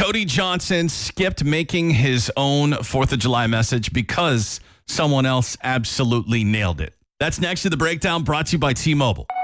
Cody Johnson skipped making his own 4th of July message because someone else absolutely nailed it. That's next to the breakdown, brought to you by T-Mobile.